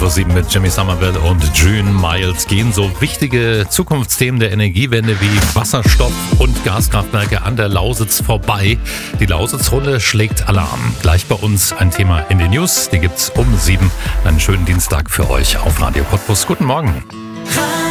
8.07 Uhr mit Jimmy Somerville und June Miles gehen so wichtige Zukunftsthemen der Energiewende wie Wasserstoff und Gaskraftwerke an der Lausitz vorbei. Die Lausitz-Runde schlägt Alarm. Gleich bei uns ein Thema in den News. Die gibt's um 7. Einen schönen Dienstag für euch auf Radio Cottbus. Guten Morgen.